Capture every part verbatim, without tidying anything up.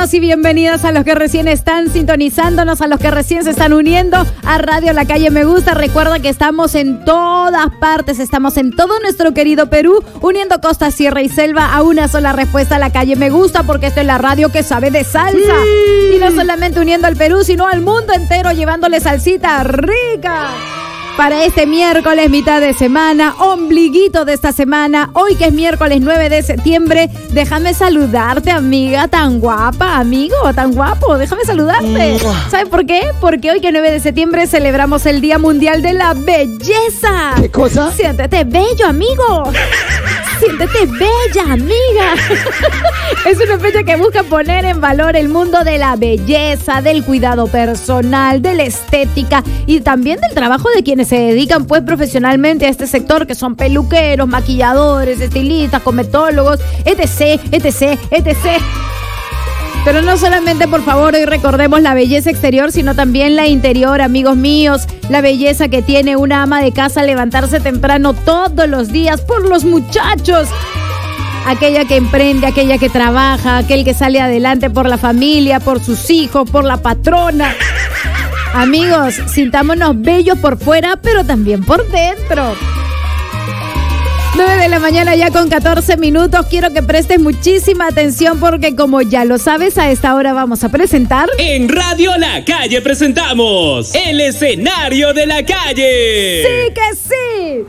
Bienvenidos y bienvenidas a los que recién están sintonizándonos, a los que recién se están uniendo a Radio La Calle Me Gusta. Recuerda que estamos en todas partes, estamos en todo nuestro querido Perú, uniendo costa, sierra y selva a una sola respuesta a La Calle Me Gusta, porque esto es la radio que sabe de salsa. Sí. Y no solamente uniendo al Perú, sino al mundo entero, llevándole salsita rica. Para este miércoles, mitad de semana, ombliguito de esta semana, hoy que es miércoles nueve de septiembre, déjame saludarte, amiga tan guapa, amigo tan guapo, déjame saludarte. ¿Sabes por qué? Porque hoy que es nueve de septiembre celebramos el Día Mundial de la Belleza. ¿Qué cosa? Siéntete bello, amigo. Siéntete bella, amiga. Es una fecha que busca poner en valor el mundo de la belleza, del cuidado personal, de la estética y también del trabajo de quienes se dedican pues profesionalmente a este sector, que son peluqueros, maquilladores, estilistas, cosmetólogos, etc, etc, etc. Pero no solamente, por favor, hoy recordemos la belleza exterior, sino también la interior, amigos míos. La belleza que tiene una ama de casa al levantarse temprano todos los días por los muchachos. Aquella que emprende, aquella que trabaja, aquel que sale adelante por la familia, por sus hijos, por la patrona. Amigos, sintámonos bellos por fuera, pero también por dentro. nueve de la mañana ya con catorce minutos. Quiero que prestes muchísima atención porque, como ya lo sabes, a esta hora vamos a presentar... En Radio La Calle presentamos el escenario de la calle. ¡Sí que sí!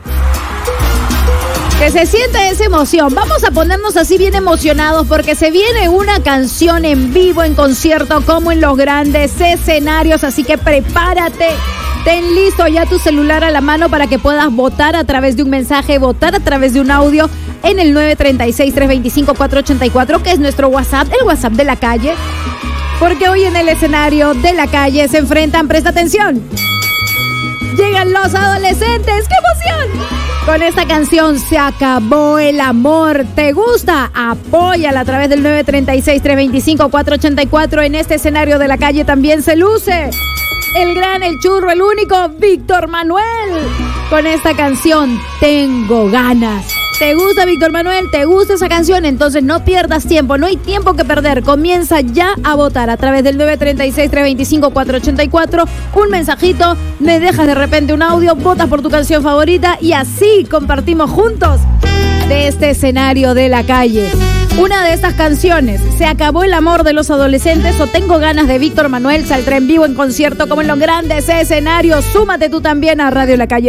Que se sienta esa emoción. Vamos a ponernos así bien emocionados porque se viene una canción en vivo, en concierto, como en los grandes escenarios. Así que prepárate. Ten listo ya tu celular a la mano para que puedas votar a través de un mensaje, votar a través de un audio en el nueve tres seis, tres dos cinco, cuatro ocho cuatro, que es nuestro WhatsApp, el WhatsApp de La Calle. Porque hoy en el escenario de La Calle se enfrentan, presta atención, llegan los adolescentes. ¡Qué emoción! Con esta canción Se Acabó el Amor. ¿Te gusta? Apóyala a través del nueve tres seis, tres dos cinco, cuatro ocho cuatro. En este escenario de La Calle también se luce el gran, el churro, el único Víctor Manuel, con esta canción Tengo Ganas. ¿Te gusta, Víctor Manuel? ¿Te gusta esa canción? Entonces no pierdas tiempo, no hay tiempo que perder. Comienza ya a votar a través del nueve tres seis, tres dos cinco, cuatro ocho cuatro. Un mensajito, me dejas de repente un audio, votas por tu canción favorita y así compartimos juntos de este escenario de La Calle. Una de estas canciones, Se Acabó el Amor de los Adolescentes o Tengo Ganas de Víctor Manuel, saldrá en vivo en concierto como en los grandes escenarios. Súmate tú también a Radio La Calle.